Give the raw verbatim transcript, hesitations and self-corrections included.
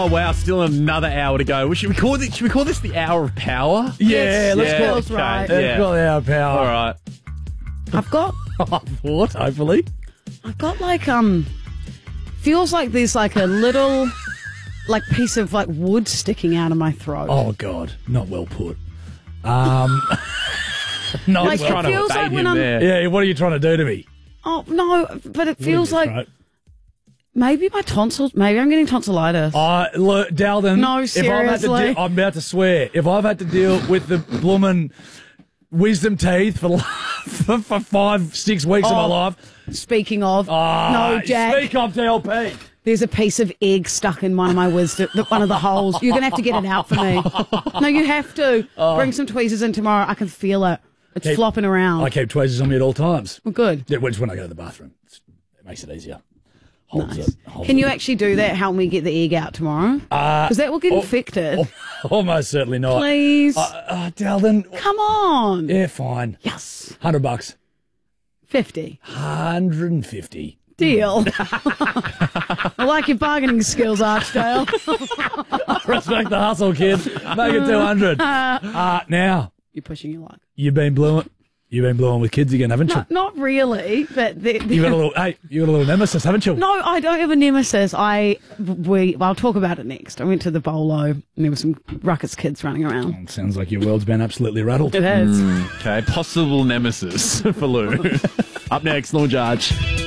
Oh wow, still another hour to go. Should we call this? Should we call this the hour of power? Yeah, let's yeah, call Feels it. right. Let's Yeah. call it our power. All right. I've got, What? Hopefully. I've got like um, feels like there's like a little, like piece of like wood sticking out of my throat. Oh God, not well put. Um, not like well. it trying to feels bait like when him I'm. there. Yeah, what are you trying to do to me? Oh no, but it feels What are you, like right? maybe my tonsils. Maybe I'm getting tonsillitis. Uh, look, Dalden. No, if I've had to seriously. deal, I'm about to swear. If I've had to deal with the bloomin' wisdom teeth for, for, for five, six weeks of my Oh, life. Speaking of, Ah, no, Jack. Speak up, D L P. There's a piece of egg stuck in one of my wisdom, one of the holes. You're gonna have to get it out for me. No, you have to. Bring some tweezers in tomorrow. I can feel it. It's Keep- flopping around. I keep tweezers on me at all times. Well, good. Yeah, just when I go to the bathroom. It's, it makes it easier. Holds Nice. it. Holds Can you it. actually do that? Help me get the egg out tomorrow? Because that will get oh, infected. Almost certainly not. Please. Uh, uh, Dalden. Come on. Yeah, fine. Yes. Hundred bucks. fifty. Hundred and fifty. Deal. I like your bargaining skills, Archdale. Respect the hustle, kid. Make it two hundred. Uh, now You're pushing your luck. you've been blowing. You've been blowing with kids again, haven't you? No, not really, but the, the, You got a little. Hey, you got a little nemesis, haven't you? no, I don't have a nemesis. I we. Well, I'll talk about it next. I went to the bolo and there were some ruckus kids running around. It sounds like your world's been absolutely rattled. It has. Okay, possible nemesis for Lou. Up next, Law Judge.